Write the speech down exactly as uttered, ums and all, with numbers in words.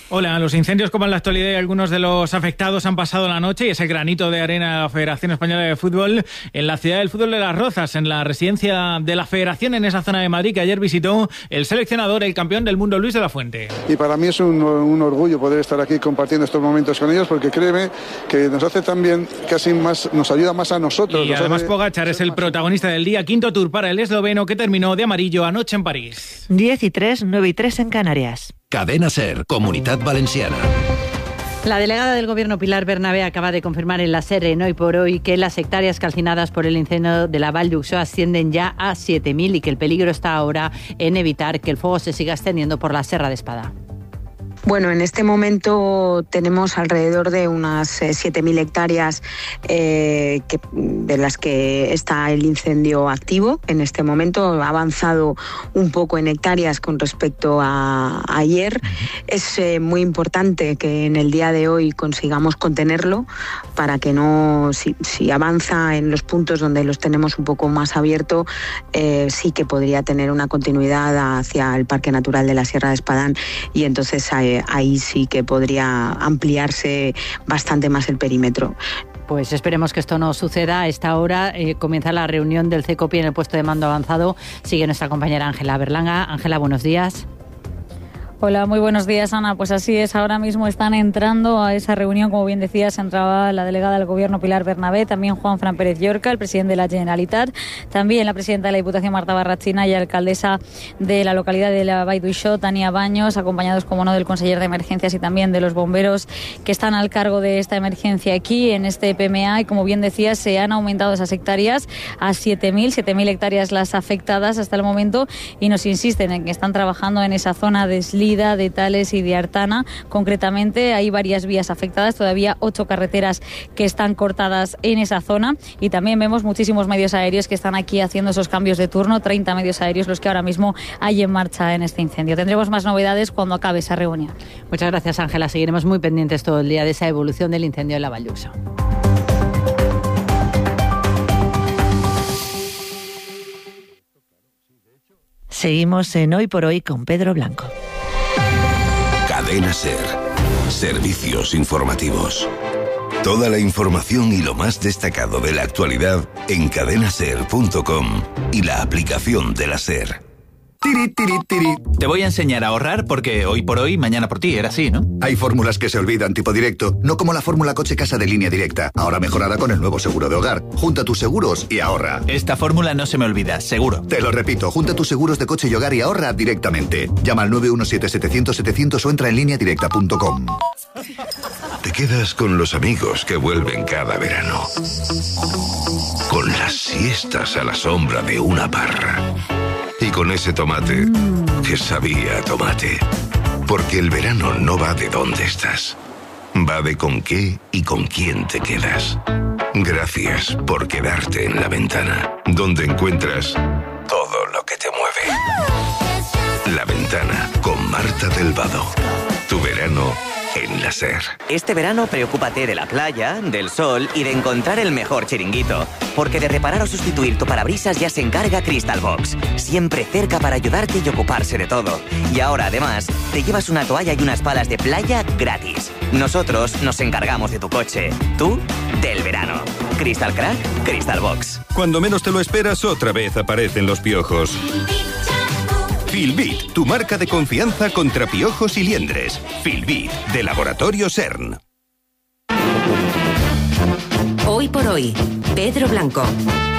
Hola, los incendios copan la actualidad y algunos de los afectados han pasado la noche y ese granito de arena de la Federación Española de Fútbol en la ciudad del fútbol de Las Rozas, en la residencia de la Federación en esa zona de Madrid que ayer visitó el seleccionador, el campeón del mundo, Luis de la Fuente. Y para mí es un, un orgullo poder estar aquí compartiendo estos momentos con ellos, porque créeme que nos hace también casi más, nos ayuda más a nosotros. Y además Pogačar es el protagonista del día, quinto tour para el esloveno que terminó de amarillo anoche en París. diez y tres, nueve y tres en Canarias. Cadena SER, Comunidad Valenciana. La delegada del Gobierno, Pilar Bernabé, acaba de confirmar en la SER en Hoy por Hoy que las hectáreas calcinadas por el incendio de la Vall d'Uixó ascienden ya a siete mil y que el peligro está ahora en evitar que el fuego se siga extendiendo por la Serra de Espada. Bueno, en este momento tenemos alrededor de unas eh, siete mil hectáreas eh, que, de las que está el incendio activo. En este momento ha avanzado un poco en hectáreas con respecto a, a ayer. Es eh, muy importante que en el día de hoy consigamos contenerlo para que no, si, si avanza en los puntos donde los tenemos un poco más abierto, eh, sí que podría tener una continuidad hacia el Parque Natural de la Sierra de Espadán y entonces eh, ahí sí que podría ampliarse bastante más el perímetro. Pues esperemos que esto no suceda. A esta hora eh, comienza la reunión del CECOPI en el puesto de mando avanzado. Sigue nuestra compañera Ángela Berlanga. Ángela, buenos días. Hola, muy buenos días, Ana. Pues así es, ahora mismo están entrando a esa reunión, como bien decías, entraba la delegada del Gobierno, Pilar Bernabé, también Juan Fran Pérez Llorca, el presidente de la Generalitat, también la presidenta de la Diputación, Marta Barrachina, y alcaldesa de la localidad de la Vall d'Uixó, Tania Baños, acompañados, como no, del conseller de emergencias y también de los bomberos que están al cargo de esta emergencia aquí en este P M A. Y como bien decías, se han aumentado esas hectáreas a siete mil, siete mil hectáreas las afectadas hasta el momento, y nos insisten en que están trabajando en esa zona de Slida, de Tales y de Artana. Concretamente hay varias vías afectadas, todavía ocho carreteras que están cortadas en esa zona, y también vemos muchísimos medios aéreos que están aquí haciendo esos cambios de turno, treinta medios aéreos los que ahora mismo hay en marcha en este incendio. Tendremos más novedades cuando acabe esa reunión. Muchas gracias, Ángela. Seguiremos muy pendientes todo el día de esa evolución del incendio de la Vall d'Uixó. Seguimos en Hoy por Hoy con Pedro Blanco. Cadena SER. Servicios informativos. Toda la información y lo más destacado de la actualidad en cadena ser punto com y la aplicación de la SER. Tiri, tiri, tiri. Te voy a enseñar a ahorrar porque hoy por hoy, mañana por ti, era así, ¿no? Hay fórmulas que se olvidan, tipo directo, no como la fórmula coche casa de Línea Directa, ahora mejorada con el nuevo seguro de hogar. Junta tus seguros y ahorra. Esta fórmula no se me olvida, seguro. Te lo repito, junta tus seguros de coche y hogar y ahorra directamente. Llama al nueve uno siete, setecientos, setecientos o entra en línea directa punto com. Te quedas con los amigos que vuelven cada verano. Con las siestas a la sombra de una parra. Y con ese tomate que sabía a tomate. Porque el verano no va de dónde estás. Va de con qué y con quién te quedas. Gracias por quedarte en La Ventana, donde encuentras todo lo que te mueve. La Ventana, con Marta del Vado. Tu verano en la SER. Este verano preocúpate de la playa, del sol y de encontrar el mejor chiringuito. Porque de reparar o sustituir tu parabrisas ya se encarga Crystal Box. Siempre cerca para ayudarte y ocuparse de todo. Y ahora, además, te llevas una toalla y unas palas de playa gratis. Nosotros nos encargamos de tu coche. Tú, del verano. Crystal Crack, Crystal Box. Cuando menos te lo esperas, otra vez aparecen los piojos. Filbit, tu marca de confianza contra piojos y liendres. Filbit, de Laboratorio CERN. Hoy por hoy, Pedro Blanco.